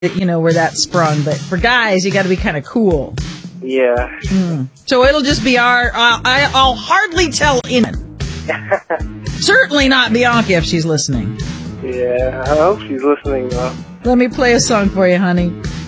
where that sprung. But for guys, you got to be kind of cool. Yeah. So it'll just be I'll hardly tell in. Certainly not Bianca if she's listening. Yeah, I hope she's listening, though. Let me play a song for you, honey.